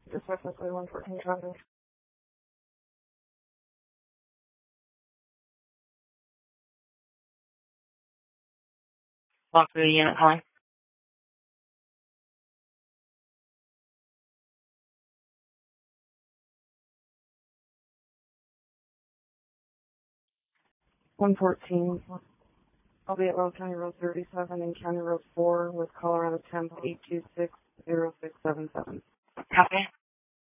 Specifically 114 traffic. Walk through the unit calling. One I'll be at Wells County Road 37 and County Road 4 with Colorado Temp 8260677. Copy.